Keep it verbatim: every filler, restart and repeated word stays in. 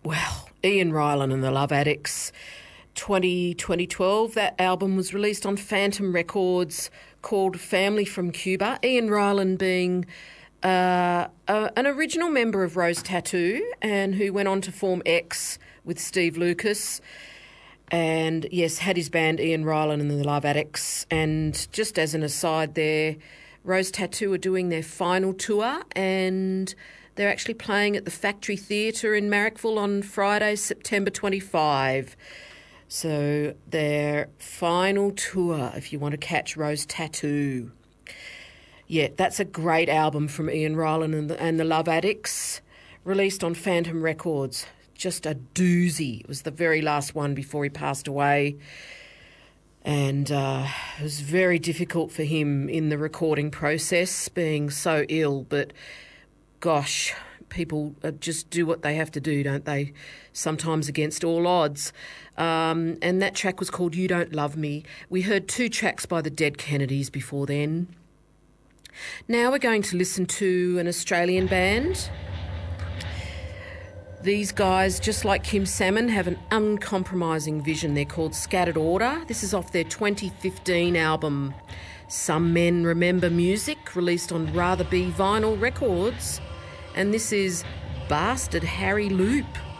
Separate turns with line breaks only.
Well, Ian Rylan and the Love Addicts, twenty twelve. That album was released on Phantom Records called Family from Cuba. Ian Rylan being uh, uh, an original member of Rose Tattoo and who went on to form X with Steve Lucas. And, yes, had his band Ian Rylan and the Love Addicts. And just as an aside there, Rose Tattoo are doing their final tour and they're actually playing at the Factory Theatre in Marrickville on Friday, September twenty-fifth. So their final tour, if you want to catch Rose Tattoo. Yeah, that's a great album from Ian Rylan and the, and the Love Addicts, released on Phantom Records. Just a doozy. It was the very last one before he passed away. And uh, it was very difficult for him in the recording process, being so ill. But gosh, people just do what they have to do, don't they? Sometimes against all odds. Um, and that track was called You Don't Love Me. We heard two tracks by the Dead Kennedys before then. Now we're going to listen to an Australian band. These guys, just like Kim Salmon, have an uncompromising vision. They're called Scattered Order. This is off their twenty fifteen album, Some Men Remember Music, released on Rather Be Vinyl Records. And this is Bastard Harry Loop.